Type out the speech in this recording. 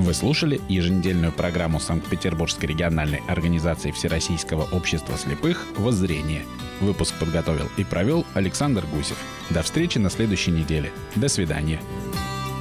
Вы слушали еженедельную программу Санкт-Петербургской региональной организации Всероссийского общества слепых «Воззрение». Выпуск подготовил и провел Александр Гусев. До встречи на следующей неделе. До свидания.